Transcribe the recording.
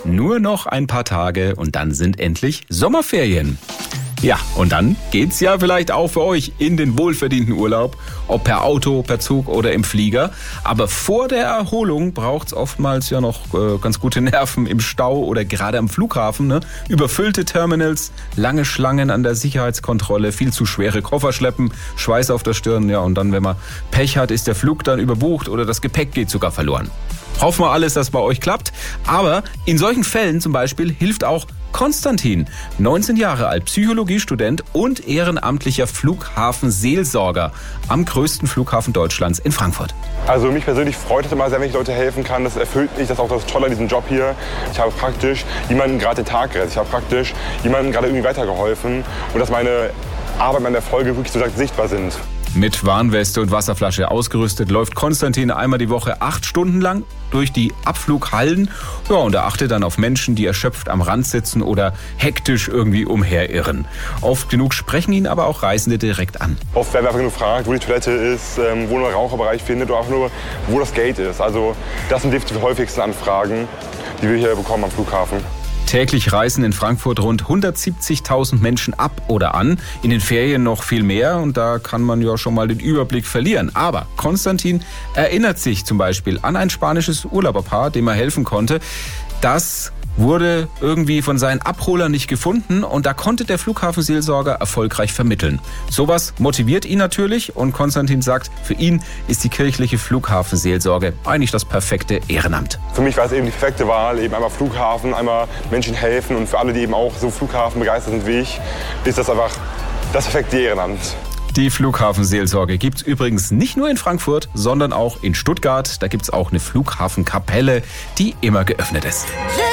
Nur noch ein paar Tage und dann sind endlich Sommerferien. Ja, und dann geht's ja vielleicht auch für euch in den wohlverdienten Urlaub, ob per Auto, per Zug oder im Flieger. Aber vor der Erholung braucht's oftmals ja noch ganz gute Nerven im Stau oder gerade am Flughafen. Ne? Überfüllte Terminals, lange Schlangen an der Sicherheitskontrolle, viel zu schwere Koffer schleppen, Schweiß auf der Stirn. Ja, und dann, wenn man Pech hat, ist der Flug dann überbucht oder das Gepäck geht sogar verloren. Hoffen wir alles, dass bei euch klappt. Aber in solchen Fällen zum Beispiel hilft auch Konstantin, 19 Jahre alt, Psychologiestudent und ehrenamtlicher Flughafenseelsorger am größten Flughafen Deutschlands in Frankfurt. Also mich persönlich freut es immer sehr, wenn ich Leute helfen kann. Das erfüllt mich, das ist auch das Tolle an diesem Job hier. Ich habe praktisch jemanden gerade den Tag gerettet. Ich habe praktisch jemanden gerade irgendwie weitergeholfen und dass meine Arbeit, meine Erfolge wirklich so sichtbar sind. Mit Warnweste und Wasserflasche ausgerüstet läuft Konstantin einmal die Woche 8 Stunden lang durch die Abflughallen. Ja, und er achtet dann auf Menschen, die erschöpft am Rand sitzen oder hektisch irgendwie umherirren. Oft genug sprechen ihn aber auch Reisende direkt an. Oft werden wir einfach nur gefragt, wo die Toilette ist, wo nur der Raucherbereich findet oder auch nur, wo das Gate ist. Also das sind definitiv die häufigsten Anfragen, die wir hier bekommen am Flughafen. Täglich reisen in Frankfurt rund 170.000 Menschen ab oder an. In den Ferien noch viel mehr und da kann man ja schon mal den Überblick verlieren. Aber Konstantin erinnert sich zum Beispiel an ein spanisches Urlauberpaar, dem er helfen konnte. Das wurde irgendwie von seinen Abholern nicht gefunden und da konnte der Flughafenseelsorger erfolgreich vermitteln. Sowas motiviert ihn natürlich und Konstantin sagt, für ihn ist die kirchliche Flughafenseelsorge eigentlich das perfekte Ehrenamt. Für mich war es eben die perfekte Wahl, eben einmal Flughafen, einmal Menschen helfen und für alle, die eben auch so Flughafen begeistert sind wie ich, ist das einfach das perfekte Ehrenamt. Die Flughafenseelsorge gibt's übrigens nicht nur in Frankfurt, sondern auch in Stuttgart. Da gibt's auch eine Flughafenkapelle, die immer geöffnet ist.